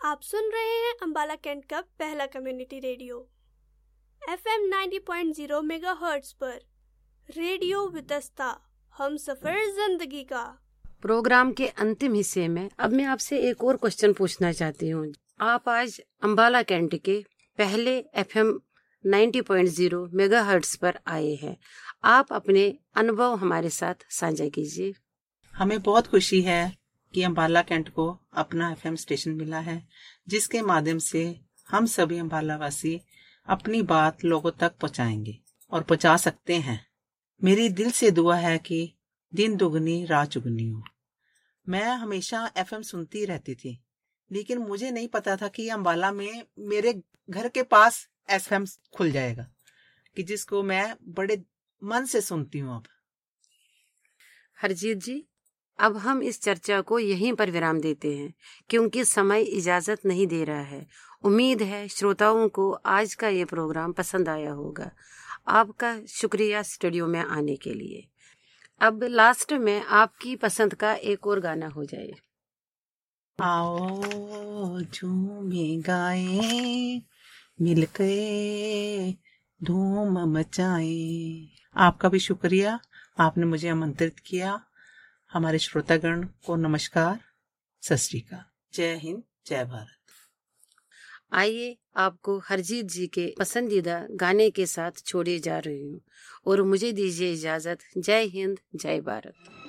आप सुन रहे हैं अंबाला कैंट का पहला कम्युनिटी रेडियो FM 90.0 मेगाहर्ट्ज पर। रेडियो वितस्ता, हम सफर जिंदगी का। प्रोग्राम के अंतिम हिस्से में अब मैं आपसे एक और क्वेश्चन पूछना चाहती हूँ। आप आज अंबाला कैंट के पहले FM 90.0 मेगाहर्ट्ज पर आए हैं। आप अपने अनुभव हमारे साथ साझा कीजिए। हमें बहुत खुशी है कि अंबाला कैंट को अपना FM स्टेशन मिला है, जिसके माध्यम से हम सभी अंबाला वासी अपनी बात लोगों तक पहुंचाएंगे और पहुंचा सकते हैं। मेरी दिल से दुआ है कि दिन दुगनी रात चुगनी हो। मैं हमेशा FM सुनती रहती थी, लेकिन मुझे नहीं पता था कि अंबाला में मेरे घर के पास FM खुल जाएगा, कि जिसको मैं बड़े मन से सुनती हूँ। अब हरजीत जी, अब हम इस चर्चा को यहीं पर विराम देते हैं, क्योंकि समय इजाजत नहीं दे रहा है। उम्मीद है श्रोताओं को आज का ये प्रोग्राम पसंद आया होगा। आपका शुक्रिया स्टूडियो में आने के लिए। अब लास्ट में आपकी पसंद का एक और गाना हो जाए। आओ झूमे गाए, मिलके धूम मचाए। आपका भी शुक्रिया, आपने मुझे आमंत्रित किया। हमारे श्रोतागण को नमस्कार, सत श्री अकाल, जय हिंद, जय भारत। आइए आपको हरजीत जी के पसंदीदा गाने के साथ छोड़े जा रही हूँ और मुझे दीजिए इजाजत। जय हिंद, जय भारत।